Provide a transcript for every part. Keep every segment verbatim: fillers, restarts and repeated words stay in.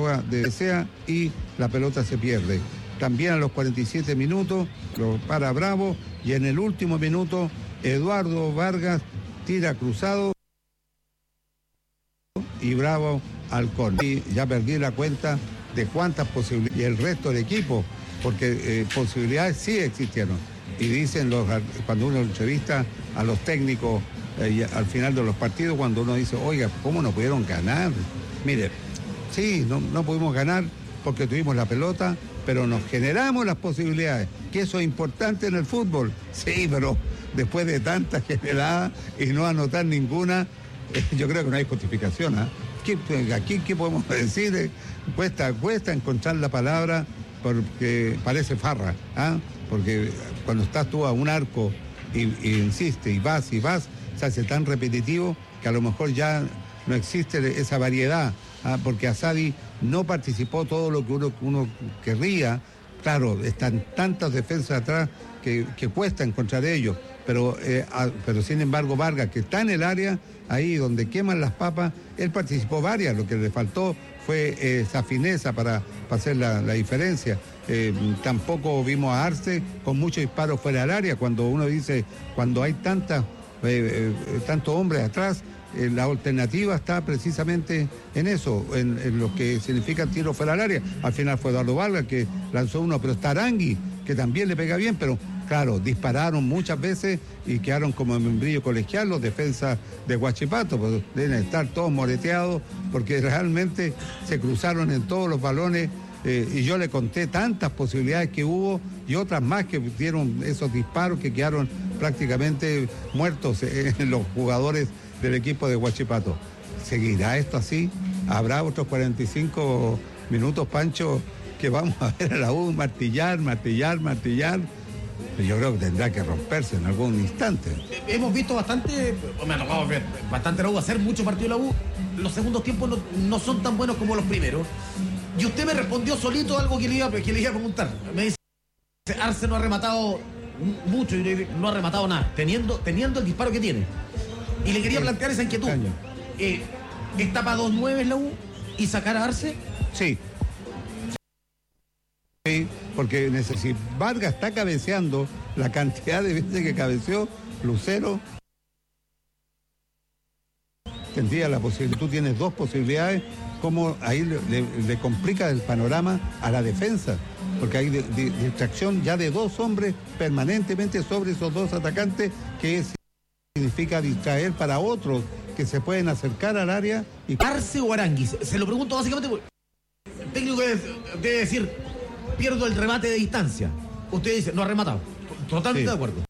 prórroga de sea y la pelota se pierde. También a los cuarenta y siete minutos lo para Bravo y en el último minuto Eduardo Vargas tira cruzado y Bravo al córner. Y ya perdí la cuenta de cuántas posibilidades y el resto del equipo, porque eh, posibilidades sí existieron. Y dicen los, cuando uno entrevista a los técnicos eh, al final de los partidos, cuando uno dice, oiga, ¿cómo no pudieron ganar? Mire, sí, no, no pudimos ganar porque tuvimos la pelota, pero nos generamos las posibilidades, que eso es importante en el fútbol. Sí, pero después de tantas generadas y no anotar ninguna, eh, yo creo que no hay justificación. ¿eh? ¿Qué, aquí, ¿qué podemos decir? Eh, cuesta, cuesta encontrar la palabra porque parece farra, ¿eh? Porque cuando estás tú a un arco y, y insiste y vas y vas, se hace tan repetitivo que a lo mejor ya no existe esa variedad, ¿ah? Porque Asadi no participó todo lo que uno, uno querría. Claro, están tantas defensas atrás que, que cuesta encontrar ellos, pero, eh, a, pero sin embargo Vargas, que está en el área, ahí donde queman las papas, él participó varias, lo que le faltó fue eh, esa fineza para, para hacer la, la diferencia. Eh, tampoco vimos a Arce con muchos disparos fuera del área, cuando uno dice, cuando hay tantas, eh, eh, tantos hombres atrás, Eh, la alternativa está precisamente en eso, en, en lo que significa tiro fuera del área. Al final fue Eduardo Vargas que lanzó uno, pero está Arangui, que también le pega bien, pero claro, dispararon muchas veces y quedaron como en membrillo colegial los defensas de Huachipato, pues deben estar todos moreteados porque realmente se cruzaron en todos los balones. Eh, y yo le conté tantas posibilidades que hubo y otras más que dieron esos disparos que quedaron prácticamente muertos en eh, los jugadores del equipo de Huachipato. ¿Seguirá esto así? ¿Habrá otros cuarenta y cinco minutos, Pancho, que vamos a ver a la U martillar, martillar, martillar? Yo creo que tendrá que romperse en algún instante. Hemos visto bastante, me ha tocado ver bastante la U, hacer mucho partido la U. Los segundos tiempos no, no son tan buenos como los primeros. Y usted me respondió solito algo que le iba, que le iba a preguntar. Me dice, Arce no ha rematado mucho, y no ha rematado nada, teniendo, teniendo el disparo que tiene. Y le quería plantear esa inquietud. Eh, ¿Está para dos nueve la U y sacar a Arce? Sí. Sí, porque si Vargas está cabeceando la cantidad de veces que cabeceó, Lucero tendría la posibilidad. Tú tienes dos posibilidades, como ahí le, le, le complica el panorama a la defensa, porque hay de, de, distracción ya de dos hombres permanentemente sobre esos dos atacantes, que es significa distraer para otros que se pueden acercar al área. Y... ¿Arce o Arangui? Se lo pregunto básicamente porque el técnico debe, debe decir, pierdo el remate de distancia. Usted dice, no ha rematado. Totalmente sí. De acuerdo.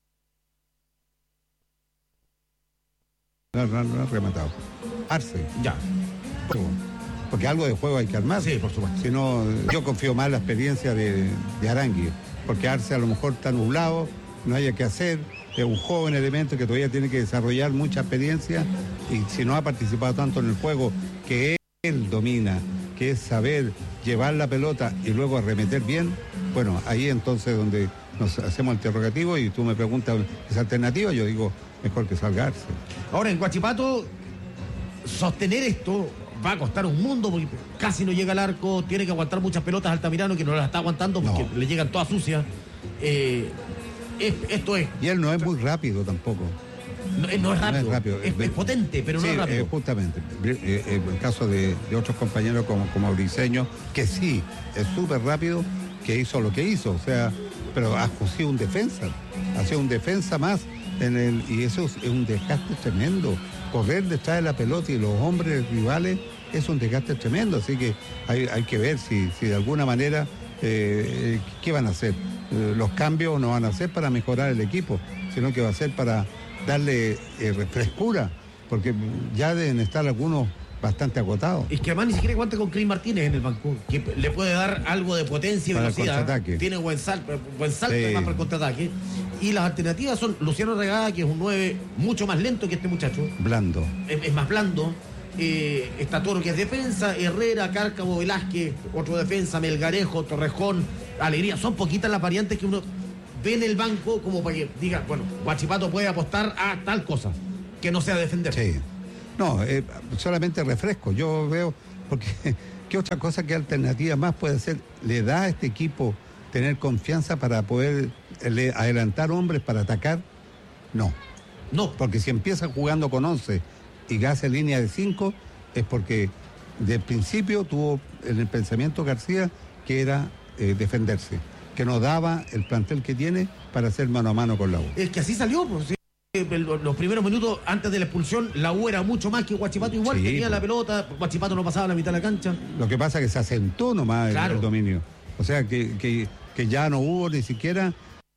No, no, no ha rematado. Arce. Ya. Porque algo de juego hay que armar. Sí, por supuesto. Si no, yo confío más en la experiencia de, de Arangui, porque Arce a lo mejor está nublado, no haya que hacer. Es un joven elemento que todavía tiene que desarrollar mucha experiencia y si no ha participado tanto en el juego que él domina, que es saber llevar la pelota y luego arremeter bien, bueno, ahí entonces donde nos hacemos el interrogativo y tú me preguntas esa alternativa, yo digo, mejor que salga Arce. Ahora en Huachipato, sostener esto va a costar un mundo porque casi no llega al arco, tiene que aguantar muchas pelotas Altamirano que no las está aguantando porque no. Le llegan todas sucias. Eh, Es, esto es. Y él no es muy rápido tampoco. No, no es rápido. No es, rápido. Es, es potente, pero sí, no es rápido. Eh, justamente. Eh, eh, el caso de, de otros compañeros como, como Briceño, que sí, es súper rápido, que hizo lo que hizo. O sea, pero ha sido un defensa. Ha sido un defensa más. En el, y eso es, es un desgaste tremendo. Correr detrás de la pelota y los hombres rivales es un desgaste tremendo. Así que hay, hay que ver si, si de alguna manera, eh, ¿qué van a hacer? Los cambios no van a ser para mejorar el equipo, sino que va a ser para darle eh, frescura, porque ya deben estar algunos bastante agotados. Es que además ni siquiera cuenta con Cris Martínez en el banco, que le puede dar algo de potencia y para velocidad. Tiene buen salto, buen salto sí. Además para el contraataque. Y las alternativas son Luciano Regada, que es un nueve mucho más lento que este muchacho. Blando. Es, es más blando. Eh, está Toro, que es defensa, Herrera, Cárcamo, Velázquez, otro defensa, Melgarejo, Torrejón, Alegría. Son poquitas las variantes que uno ve en el banco como para que diga, bueno, Huachipato puede apostar a tal cosa, que no sea defender. Sí. No, eh, solamente refresco. Yo veo, porque ¿qué otra cosa, qué alternativa más puede hacer? ¿Le da a este equipo tener confianza para poder le, adelantar hombres para atacar? No. No. Porque si empieza jugando con once y hace línea de cinco, es porque de principio tuvo en el pensamiento García que era eh, defenderse, que no daba el plantel que tiene para hacer mano a mano con la U. Es que así salió, pues, sí. Los primeros minutos antes de la expulsión, la U era mucho más que Huachipato, igual sí, tenía pues la pelota, Huachipato no pasaba la mitad de la cancha. Lo que pasa es que se asentó nomás claro. el, el dominio. O sea que, que, que ya no hubo ni siquiera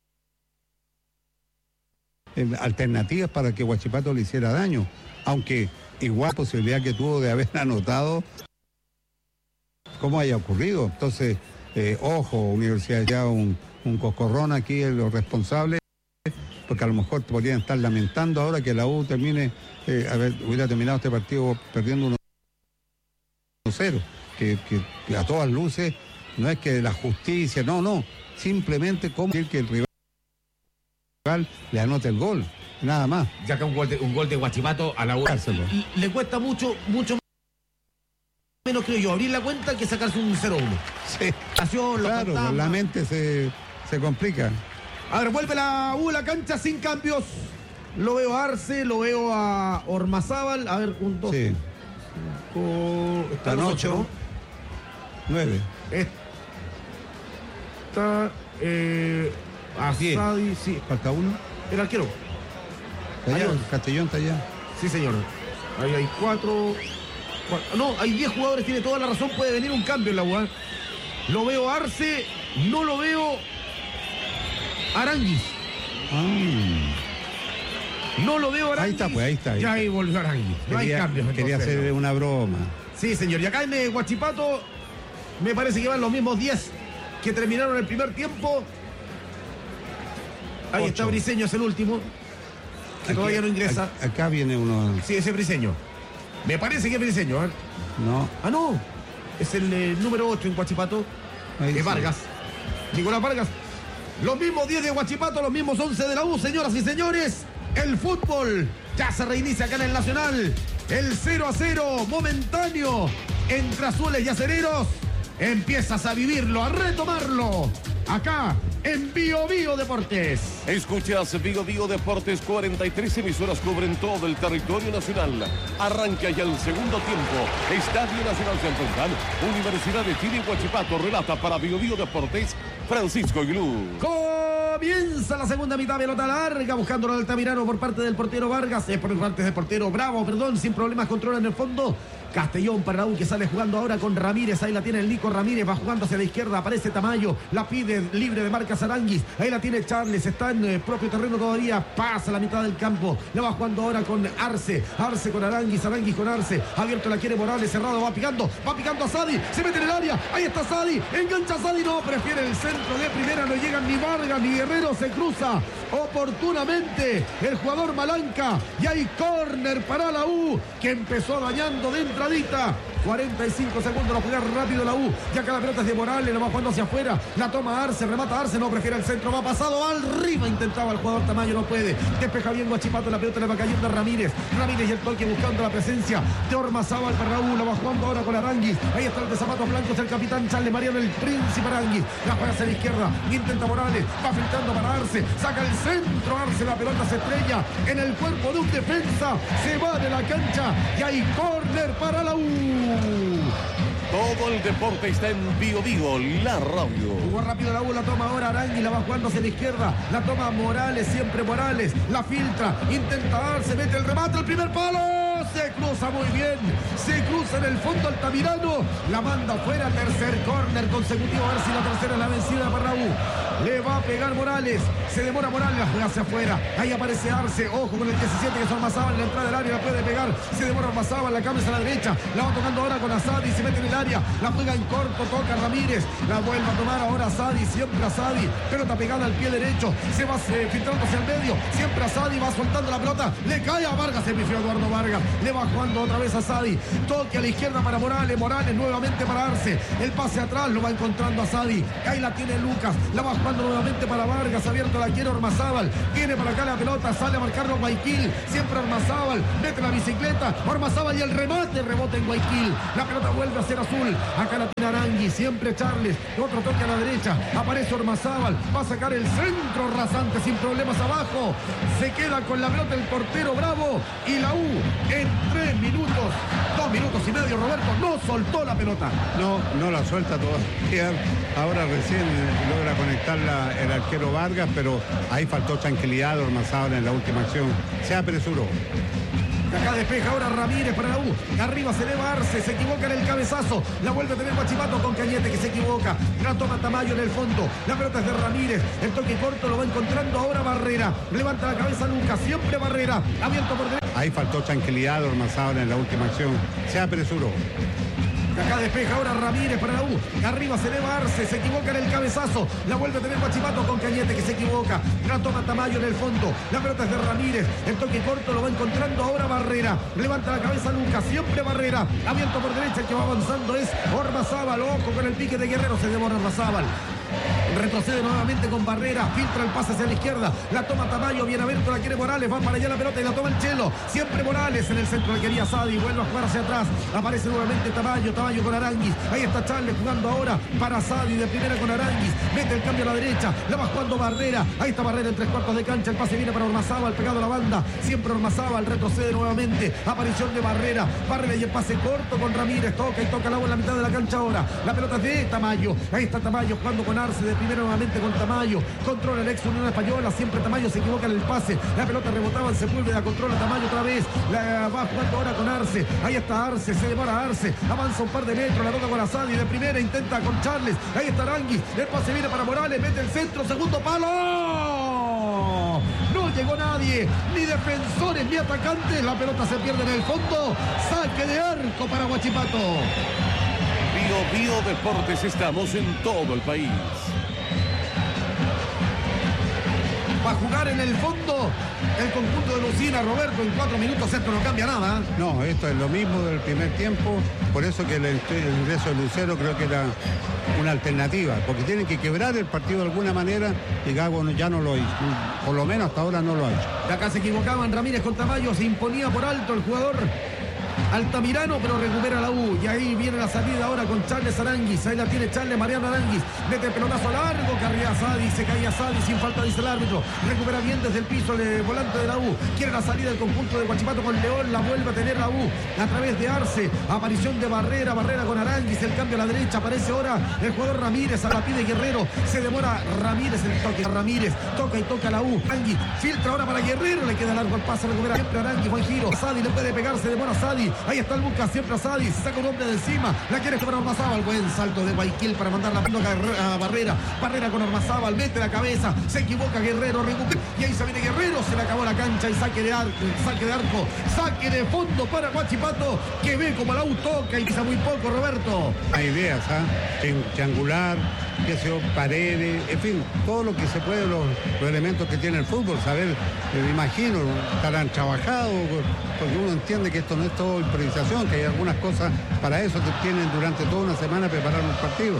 alternativas para que Huachipato le hiciera daño, aunque igual posibilidad que tuvo de haber anotado cómo haya ocurrido. Entonces, eh, ojo, Universidad ya un, un coscorrón aquí es lo responsable, porque a lo mejor podrían estar lamentando ahora que la U termine, eh, a ver, hubiera terminado este partido perdiendo uno cero, que, que, que a todas luces no es que la justicia, no, no, simplemente como decir que el rival le anote el gol, nada más. Ya que un gol de, un gol de Huachipato a la U le cuesta mucho, mucho menos, creo yo, abrir la cuenta que sacarse un cero uno. Sí, claro, la mente se, se complica. A ver, vuelve la U a la cancha sin cambios. Lo veo a Arce, lo veo a Ormazábal. A ver, un dos. Sí. Cinco, están ocho, ¿no? Nueve. Está eh, Asadi, sí. Falta uno. El arquero. Allá, Castellón está allá. Sí, señor. Ahí hay cuatro, cuatro. No, hay diez jugadores, tiene toda la razón. Puede venir un cambio en la U. Lo veo a Arce, no lo veo Aranguis. Ah. No lo veo Aranguis. Ahí está, pues ahí está. Ahí ya está. ahí volvió Aranguis. No quería, hay cambios. Quería entonces, hacer no. una broma. Sí, señor. Y acá en Huachipato me parece que van los mismos diez que terminaron el primer tiempo. Ahí Ocho. Está Briseño, es el último. Que aquí, todavía no ingresa. Acá viene uno. Sí, ese es Briseño. Me parece que es Briseño. ¿eh? No. Ah, no. Es el eh, número ocho en Huachipato. Ahí de sí. Vargas. Nicolás Vargas. Los mismos diez de Huachipato, los mismos once de la U, señoras y señores. El fútbol ya se reinicia acá en el Nacional. El cero a cero momentáneo entre azules y acereros. Empiezas a vivirlo, a retomarlo. Acá en Bio Bio Deportes. Escuchas Bio Bio Deportes, cuarenta y tres emisoras cubren todo el territorio nacional. Arranca ya el segundo tiempo. Estadio Nacional se enfrentan Universidad de Chile y Huachipato. Relata para Bio Bio Deportes Francisco Aguilú. Comienza la segunda mitad, pelota larga, buscando al Altamirano por parte del portero Vargas, es por parte del portero Bravo, perdón, sin problemas, controla en el fondo. Castellón para la U, que sale jugando ahora con Ramírez, ahí la tiene el Nico Ramírez, va jugando hacia la izquierda, aparece Tamayo, la pide libre de marca Aranguis, ahí la tiene Charles, está en el propio terreno todavía, pasa la mitad del campo, la va jugando ahora con Arce, Arce con Aranguis, Aranguis con Arce, abierto la quiere Morales, cerrado, va picando, va picando a Sadi, se mete en el área, ahí está Sadi, engancha a Sadi, no, prefiere el centro de primera, no llegan ni Vargas ni Guerrero, se cruza oportunamente el jugador Malanca, y hay córner para la U, que empezó dañando de entradita. cuarenta y cinco segundos, lo juega rápido la U. Ya que la pelota es de Morales, la va jugando hacia afuera. La toma Arce, remata Arce, no prefiere el centro, va pasado arriba. Intentaba el jugador Tamayo, no puede. Despeja bien Huachipato, la pelota le va cayendo a Ramírez. Ramírez y el toque buscando la presencia de Ormazábal para la U. La va jugando ahora con Aranguis. Ahí está el de zapatos blancos, el capitán Charles Mariano, el príncipe Aranguis. La juega hacia la izquierda, intenta Morales, va filtrando para Arce. Saca el centro, Arce, la pelota se estrella en el cuerpo de un defensa. Se va de la cancha y hay córner para la U. Todo el deporte está en Bio Bio, la radio. Jugó rápido la U, la toma ahora Aranguis, la va jugando hacia la izquierda, la toma Morales, siempre Morales, la filtra, intenta dar, se mete el remate, el primer palo, se cruza muy bien, se cruza en el fondo Altamirano, la manda fuera, tercer córner consecutivo, a ver si la tercera es la vencida para la U. Le va a pegar Morales, se demora Morales, la juega hacia afuera, ahí aparece Arce, ojo con el diecisiete que es Ormazábal, en la entrada del área la puede pegar, se demora Ormazábal, la cabeza a la derecha, la va tocando ahora con Asadi, se mete en el área, la juega en corto, toca Ramírez, la vuelve a tomar ahora Asadi, siempre Asadi, pelota pegada al pie derecho, se va eh, filtrando hacia el medio, siempre Asadi, va soltando la pelota, le cae a Vargas, se pifió Eduardo Vargas, le va jugando otra vez a Sadi, toque a la izquierda para Morales, Morales nuevamente para Arce, el pase atrás lo va encontrando a Sadi, ahí la tiene Lucas, la va jugando nuevamente para Vargas, abierto la quiere Ormazábal, viene para acá la pelota, sale a marcarlo Guayaquil, siempre Ormazábal, mete la bicicleta, Ormazábal y el remate, rebota en Guayaquil, la pelota vuelve a ser azul, acá la tiene Arangui, siempre Charles, otro toque a la derecha, aparece Ormazábal, va a sacar el centro rasante sin problemas abajo, se queda con la pelota el portero Bravo y la U en tres minutos, dos minutos y medio, Roberto, no soltó la pelota. No, no la suelta todavía, ahora recién logra conectarla el arquero Vargas, pero ahí faltó tranquilidad de Ormazábal en la última acción, se apresuró. Acá despeja ahora Ramírez para la U. Arriba se eleva Arce, se equivoca en el cabezazo. La vuelve a tener Guachipato con Cañete que se equivoca. La toma Tamayo en el fondo. La pelota es de Ramírez. El toque corto lo va encontrando ahora Barrera. Levanta la cabeza Lucas, siempre Barrera. Abierto por derecha. Ahí faltó tranquilidad de Ormazábal en la última acción. Se apresuró. Acá despeja ahora Ramírez para la U. Arriba se eleva Arce, se equivoca en el cabezazo. La vuelve a tener Guachipato con Cañete que se equivoca. La toma Tamayo en el fondo. La pelota es de Ramírez. El toque corto lo va encontrando ahora Barrera. Levanta la cabeza Lucas, siempre Barrera. Abierto por derecha, el que va avanzando es Ormazábal. Ojo con el pique de Guerrero, se demora Ormazábal. Retrocede nuevamente con Barrera, filtra el pase hacia la izquierda, la toma Tamayo, bien abierto, la quiere Morales, va para allá la pelota y la toma el Chelo, siempre Morales en el centro, le quería Sadi, vuelve a jugar hacia atrás, aparece nuevamente Tamayo, Tamayo con Aranguis, ahí está Charles jugando ahora para Sadi, de primera con Aranguis, mete el cambio a la derecha, la va jugando Barrera, ahí está Barrera en tres cuartos de cancha, el pase viene para Ormazábal, pegado a la banda, siempre Ormazábal, retrocede nuevamente, aparición de Barrera, Barrera y el pase corto con Ramírez, toca y toca la bola en la mitad de la cancha ahora, la pelota es de Tamayo, ahí está Tamayo jugando con Arce, de primero nuevamente con Tamayo, controla el ex Unión Española, siempre Tamayo se equivoca en el pase, la pelota rebotaba en Sepúlveda, controla Tamayo otra vez, la va jugando ahora con Arce, ahí está Arce, se demora Arce, avanza un par de metros, la toca con Asadi, de primera intenta con Charles, ahí está Aranguis, el pase viene para Morales, mete el centro, segundo palo, no llegó nadie, ni defensores ni atacantes, la pelota se pierde en el fondo, saque de arco para Guachipato. Bio Bio Deportes, estamos en todo el país. Va a jugar en el fondo el conjunto de Lucina, Roberto, en cuatro minutos esto no cambia nada. No, esto es lo mismo del primer tiempo, por eso que el, el ingreso de Lucero creo que era una alternativa, porque tienen que quebrar el partido de alguna manera y Gago ya no lo hizo, por lo menos hasta ahora no lo ha hecho. De acá se equivocaban Ramírez con Tamayo, se imponía por alto el jugador Altamirano, pero recupera la U. Y ahí viene la salida ahora con Charles Aranguis. Ahí la tiene Charles Mariano Aranguis. Mete el pelotazo largo que arriba Sadi. Se caía Sadi sin falta, dice el árbitro. Recupera bien desde el piso el volante de la U. Quiere la salida del conjunto de Guachipato con León. La vuelve a tener la U a través de Arce. Aparición de Barrera. Barrera con Aranguis. El cambio a la derecha. Aparece ahora el jugador Ramírez. A la pide Guerrero. Se demora Ramírez en el toque. Ramírez toca y toca la U. Aranguis filtra ahora para Guerrero. Le queda largo el pase. Recupera siempre Aranguis. Buen giro. Sadi le puede pegar. Se demora Sadi. Ahí está el Lucas, siempre a Sadi, se saca un hombre de encima, la quiere para Ormazábal, buen salto de Guayaquil para mandar la pelota a Barrera, Barrera con Ormazábal, mete la cabeza, se equivoca Guerrero, recupera, y ahí se viene Guerrero, se le acabó la cancha y saque de arco, saque de arco, saque de fondo para Guachipato, que ve como la U toca y pisa muy poco, Roberto. Hay ideas, ¿eh? Triangular, que se paredes, en fin, todo lo que se puede, los, los elementos que tiene el fútbol, saber, me imagino, estarán trabajados, porque uno entiende que esto no es todo improvisación, que hay algunas cosas para eso que tienen durante toda una semana preparar un partido.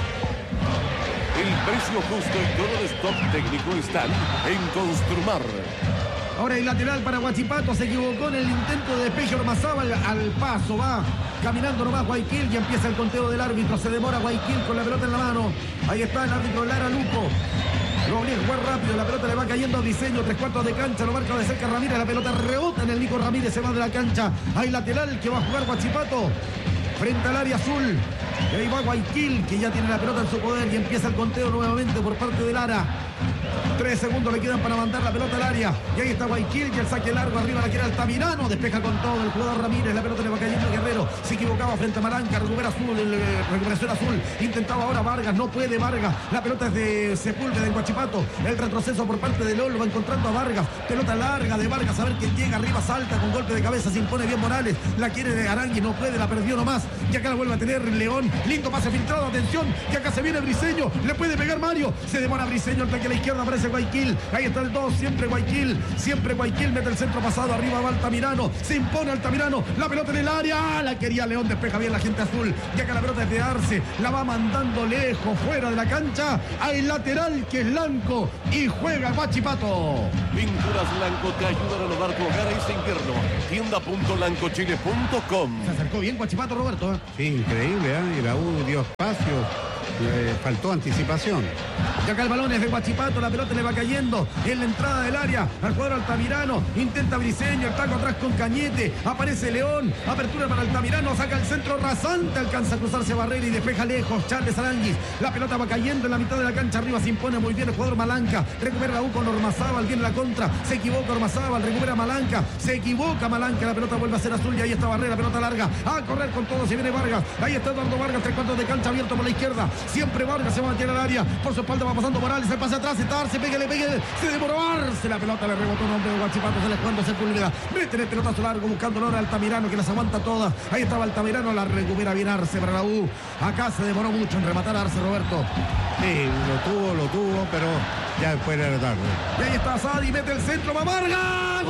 El precio justo y todo el stock técnico están en Construmar. Ahora el lateral para Guachipato, se equivocó en el intento de despeje Ormazábal, al paso va caminando nomás Guayaquil y empieza el conteo del árbitro, se demora Guayaquil con la pelota en la mano, ahí está el árbitro Lara Luco, lo obliga a jugar rápido, la pelota le va cayendo a Briseño, tres cuartos de cancha, lo marca de cerca Ramírez, la pelota rebota en el Nico Ramírez, se va de la cancha, hay lateral que va a jugar Guachipato frente al área azul, y ahí va Guayaquil que ya tiene la pelota en su poder y empieza el conteo nuevamente por parte de Lara. Tres segundos le quedan para mandar la pelota al área. Y ahí está Guayaquil, que el saque largo arriba la quiere Altamirano. Despeja con todo el jugador Ramírez. La pelota le va cayendo Guerrero. Se equivocaba frente a Maranca. Recupera azul, el, eh, recuperación azul. Intentaba ahora Vargas. No puede Vargas. La pelota es de Sepúlveda de Guachipato. El retroceso por parte de Lolo. Va encontrando a Vargas. Pelota larga de Vargas. A ver quién llega arriba. Salta con golpe de cabeza. Se impone bien Morales. La quiere de Arangui. No puede. La perdió nomás. Y acá la vuelve a tener León. Lindo pase filtrado. Atención. Que acá se viene Briseño. Le puede pegar Mario. Se demora Briseño. El ataque a la izquierda. aparece Guayaquil. Ahí está el dos, siempre Guayaquil. Siempre Guayaquil mete el centro pasado. Arriba va Altamirano. Se impone Altamirano. La pelota en el área. La quería León. Despeja bien la gente azul. Ya que la pelota es de Arce. La va mandando lejos, fuera de la cancha. Hay lateral que es Lanco. Y juega Guachipato. Pinturas Lanco te ayudan a renovar tu hogar este invierno. tienda punto lanco chile punto com. Se acercó bien Guachipato, Roberto. ¿eh? Sí, increíble, ¿eh? Y la U dio espacio. Le faltó anticipación. Y acá el balón es de Guachipato, la pelota le va cayendo en la entrada del área al jugador Altamirano, intenta Briseño, el taco atrás con Cañete, aparece León, apertura para Altamirano, saca el centro rasante, alcanza a cruzarse barrera y despeja lejos Charles Aranguis, la pelota va cayendo en la mitad de la cancha, arriba se impone muy bien el jugador Malanca, recupera la U con Ormazábal, viene la contra, se equivoca Ormazábal, recupera Malanca, se equivoca Malanca, la pelota vuelve a ser azul y ahí está Barrera, pelota larga, a correr con todo, se viene Vargas, ahí está Eduardo Vargas, tres cuartos de cancha abierto por la izquierda, siempre Vargas se va a meter al área, por su espalda va pasando Morales, el pase atrás, está Arce, pégale, pégale, se demoró Arce, la pelota le rebotó un hombre de Guachipato, se le cuando se Sepúlveda, mete el pelotazo largo buscando ahora Altamirano que las aguanta todas, ahí estaba Altamirano, la recupera bien Arce para la U, acá se demoró mucho en rematar a Arce, Roberto. Sí, lo tuvo, lo tuvo, pero ya después era tarde. Y ahí está Sadi, mete el centro, va Vargas.